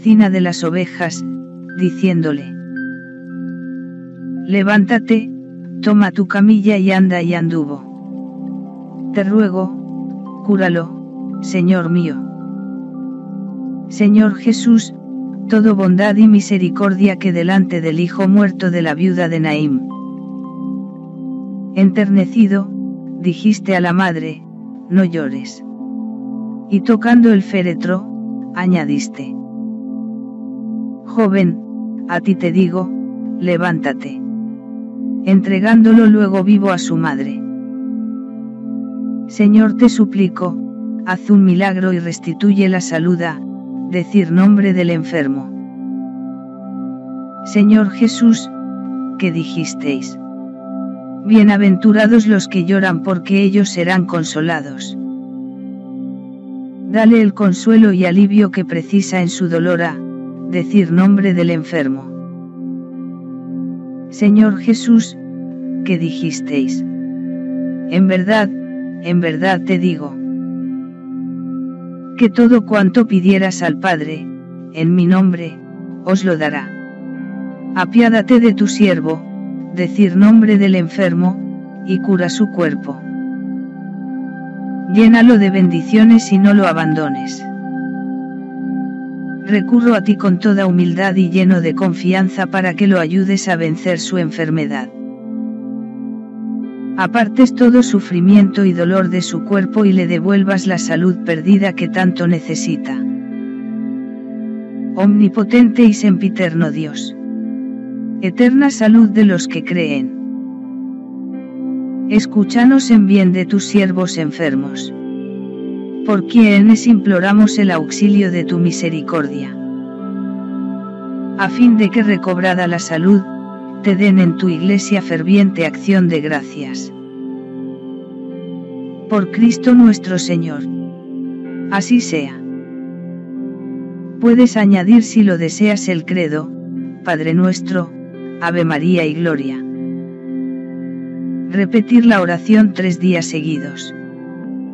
cocina de las ovejas, diciéndole: levántate, toma tu camilla y anda, y anduvo. Te ruego, cúralo, Señor mío. Señor Jesús, todo bondad y misericordia que delante del hijo muerto de la viuda de Naín. Enternecido, dijiste a la madre: no llores. Y tocando el féretro, añadiste: joven, a ti te digo, levántate. Entregándolo luego vivo a su madre. Señor, te suplico, haz un milagro y restituye la salud a decir nombre del enfermo. Señor Jesús, que dijisteis: bienaventurados los que lloran, porque ellos serán consolados. Dale el consuelo y alivio que precisa en su dolor a decir nombre del enfermo. Señor Jesús, que dijisteis: en verdad te digo, que todo cuanto pidieras al Padre, en mi nombre, os lo dará. Apiádate de tu siervo, decir nombre del enfermo, y cura su cuerpo. Llénalo de bendiciones y no lo abandones. Recurro a ti con toda humildad y lleno de confianza para que lo ayudes a vencer su enfermedad. Apartes todo sufrimiento y dolor de su cuerpo y le devuelvas la salud perdida que tanto necesita. Omnipotente y sempiterno Dios. Eterna salud de los que creen. Escúchanos en bien de tus siervos enfermos. Por quienes imploramos el auxilio de tu misericordia. A fin de que, recobrada la salud, te den en tu iglesia ferviente acción de gracias. Por Cristo nuestro Señor. Así sea. Puedes añadir, si lo deseas, el credo: Padre nuestro, Ave María y Gloria. Repetir la oración 3 días seguidos.